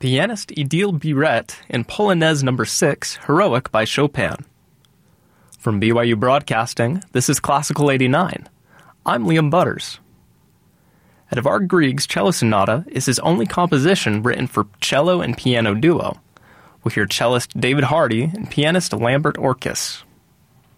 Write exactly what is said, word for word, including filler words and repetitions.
Pianist Édile Biret in Polonaise number six, Heroic by Chopin. From B Y U Broadcasting, this is Classical eighty-nine. I'm Liam Butters. Edvard Grieg's Cello Sonata is his only composition written for cello and piano duo. We'll hear cellist David Hardy and pianist Lambert Orkis.